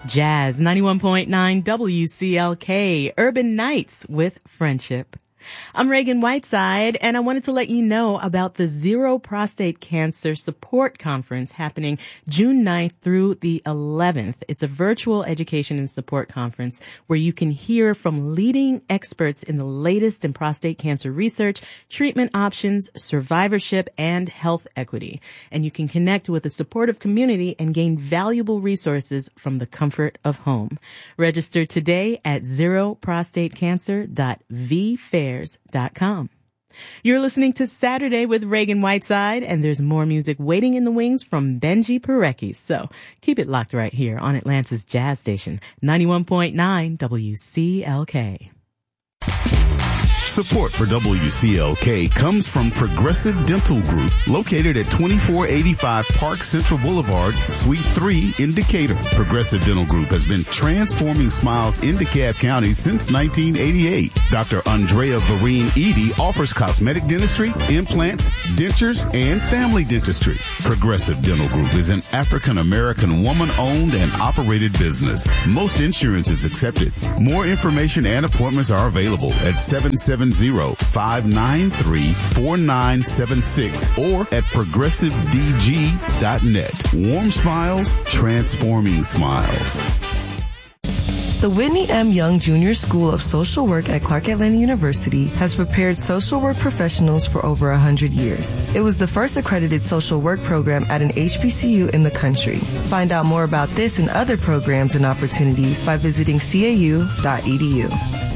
Jazz 91.9 WCLK, Urban Nights with Friendship. I'm Reagan Whiteside, and I wanted to let you know about the Zero Prostate Cancer Support Conference happening June 9th through the 11th. It's a virtual education and support conference where you can hear from leading experts in the latest in prostate cancer research, treatment options, survivorship, and health equity. And you can connect with a supportive community and gain valuable resources from the comfort of home. Register today at zeroprostatecancer.vfairs.com. You're listening to Saturday with Reagan Whiteside, and there's more music waiting in the wings from Benji Parecki. So keep it locked right here on Atlanta's Jazz Station, 91.9 WCLK. Support for WCLK comes from Progressive Dental Group, located at 2485 Park Central Boulevard, Suite 3 in Decatur. Progressive Dental Group has been transforming smiles in DeKalb County since 1988. Dr. Andrea Vereen Edie offers cosmetic dentistry, implants, dentures, and family dentistry. Progressive Dental Group is an African-American woman-owned and operated business. Most insurance is accepted. More information and appointments are available at 770-593-4976 or at progressivedg.net. Warm smiles, transforming smiles. The Whitney M. Young Jr. School of Social Work at Clark Atlanta University has prepared social work professionals for over 100 years. It was the first accredited social work program at an HBCU in the country. Find out more about this and other programs and opportunities by visiting cau.edu.